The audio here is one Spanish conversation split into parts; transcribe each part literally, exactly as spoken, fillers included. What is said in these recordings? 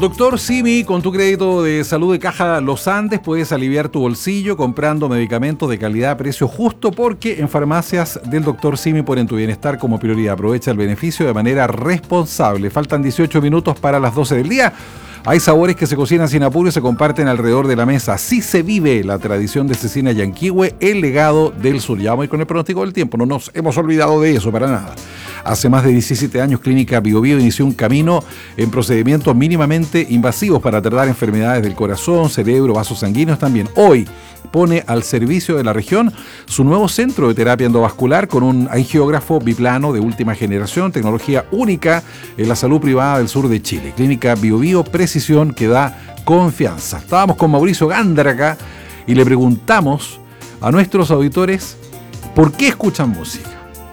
Doctor Simi, con tu crédito de salud de Caja Los Andes puedes aliviar tu bolsillo comprando medicamentos de calidad a precio justo, porque en farmacias del Doctor Simi ponen tu bienestar como prioridad. Aprovecha el beneficio de manera responsable. Faltan dieciocho minutos para las doce del día. Hay sabores que se cocinan sin apuro y se comparten alrededor de la mesa. Así se vive la tradición de Cecina Yanquihue, el legado del sur. Ya vamos a ir con el pronóstico del tiempo, no nos hemos olvidado de eso para nada. Hace más de diecisiete años, Clínica Bio Bio inició un camino en procedimientos mínimamente invasivos para tratar enfermedades del corazón, cerebro, vasos sanguíneos también. Hoy pone al servicio de la región su nuevo centro de terapia endovascular con un angiógrafo biplano de última generación, tecnología única en la salud privada del sur de Chile. Clínica Bio Bio, precisión que da confianza. Estábamos con Mauricio Gándara acá y le preguntamos a nuestros auditores por qué escuchan música.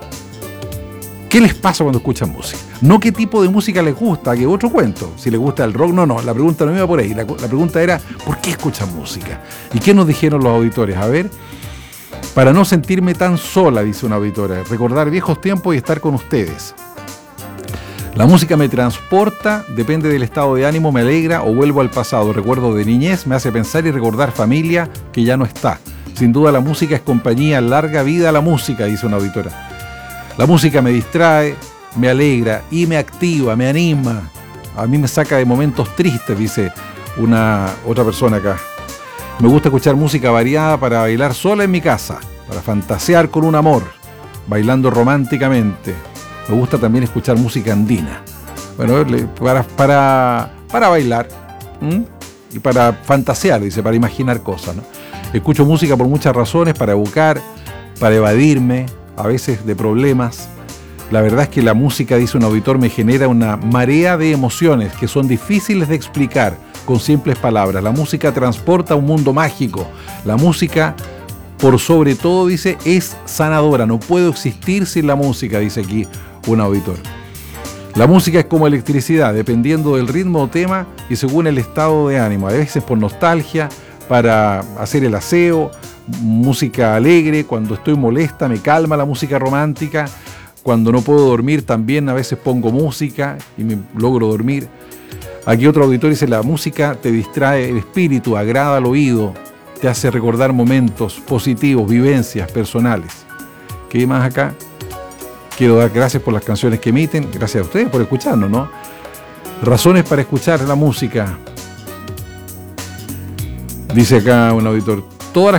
¿Qué les pasa cuando escuchan música? No qué tipo de música les gusta, que otro cuento. Si les gusta el rock, no, no. La pregunta no iba por ahí. La, la pregunta era, ¿por qué escuchan música? ¿Y qué nos dijeron los auditores? A ver, para no sentirme tan sola, dice una auditora. Recordar viejos tiempos y estar con ustedes. La música me transporta, depende del estado de ánimo, me alegra o vuelvo al pasado. Recuerdo de niñez, me hace pensar y recordar familia que ya no está. Sin duda la música es compañía, larga vida a la música, dice una auditora. La música me distrae, me alegra y me activa, me anima. A mí me saca de momentos tristes, dice una otra persona acá. Me gusta escuchar música variada para bailar sola en mi casa, para fantasear con un amor, bailando románticamente. Me gusta también escuchar música andina. Bueno, para, para, para bailar, ¿m? Y para fantasear, dice, para imaginar cosas, ¿no? Escucho música por muchas razones, para evocar, para evadirme, a veces de problemas. La verdad es que la música, dice un auditor, me genera una marea de emociones que son difíciles de explicar con simples palabras. La música transporta a un mundo mágico. La música, por sobre todo, dice, es sanadora. No puedo existir sin la música, dice aquí un auditor. La música es como electricidad, dependiendo del ritmo o tema y según el estado de ánimo. A veces por nostalgia, para hacer el aseo, música alegre. Cuando estoy molesta me calma la música romántica. Cuando no puedo dormir también a veces pongo música y me logro dormir. Aquí otro auditor dice, la música te distrae el espíritu, agrada al oído, te hace recordar momentos positivos, vivencias personales. ¿Qué más acá? Quiero dar gracias por las canciones que emiten, gracias a ustedes por escucharnos, ¿no? Razones para escuchar la música. Dice acá un auditor,